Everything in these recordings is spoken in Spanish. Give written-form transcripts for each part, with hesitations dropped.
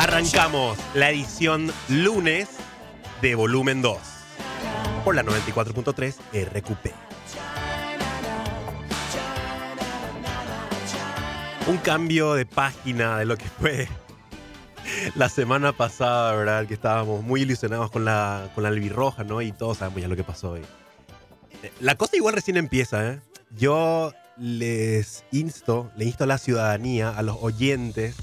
Arrancamos la edición lunes de Volumen 2 por la 94.3 RQP. Un cambio de página de lo que fue la semana pasada, ¿verdad? Que estábamos muy ilusionados con la albirroja, ¿no? Y todos sabemos ya lo que pasó hoy. La cosa igual recién empieza, ¿eh? Yo le insto a la ciudadanía, a los oyentes,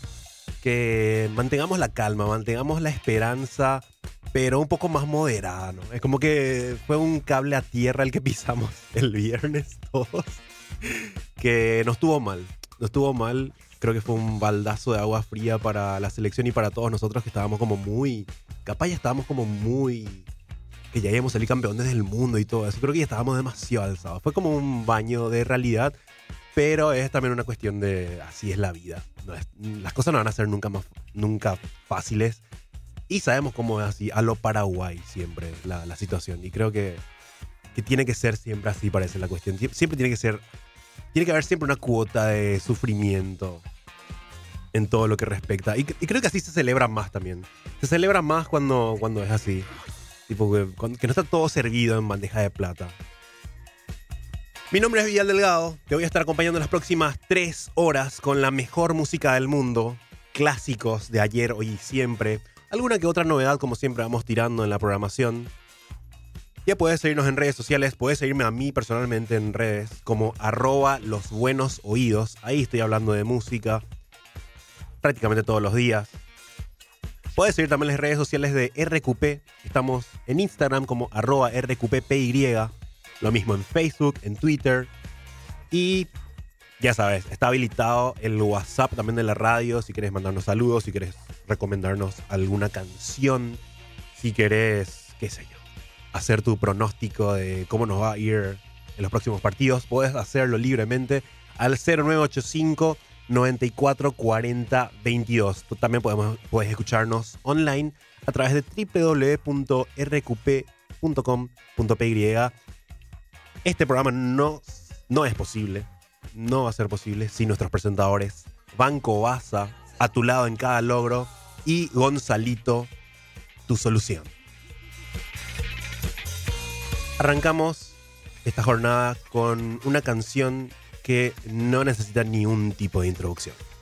que mantengamos la calma, mantengamos la esperanza, pero un poco más moderada, ¿no? Es como que fue un cable a tierra el que pisamos el viernes todos, que nos estuvo mal. Creo que fue un baldazo de agua fría para la selección y para todos nosotros que estábamos como muy... Capaz ya estábamos como muy... que ya íbamos a salir campeones del mundo y todo eso. Creo que ya estábamos demasiado alzados. Fue como un baño de realidad, pero es también una cuestión de... Así es la vida. Las cosas no van a ser nunca fáciles. Y sabemos cómo es así, a lo Paraguay siempre la situación. Y creo que tiene que ser siempre así, parece la cuestión. Siempre tiene que haber siempre una cuota de sufrimiento en todo lo que respecta. Y creo que así se celebra más también. Se celebra más cuando es así. Tipo que no está todo servido en bandeja de plata. Mi nombre es Vidal Delgado. Te voy a estar acompañando en las próximas 3 horas con la mejor música del mundo. Clásicos de ayer, hoy y siempre. Alguna que otra novedad, como siempre vamos tirando en la programación. Ya puedes seguirnos en redes sociales. Puedes seguirme a mí personalmente en redes como @losbuenosoídos. Ahí estoy hablando de música prácticamente todos los días. Puedes seguir también las redes sociales de RQP. Estamos en Instagram como @RQPPY. Lo mismo en Facebook, en Twitter. Y ya sabes, está habilitado el WhatsApp también de la radio. Si quieres mandarnos saludos, si quieres recomendarnos alguna canción, si quieres, qué sé yo, hacer tu pronóstico de cómo nos va a ir en los próximos partidos, puedes hacerlo libremente al 0985 94 40 22. Tú también puedes escucharnos online a través de www.rqp.com.py. Este programa no es posible, no va a ser posible sin nuestros presentadores Banco Baza, a tu lado en cada logro, y Gonzalito, tu solución. Arrancamos esta jornada con una canción que no necesita ni un tipo de introducción.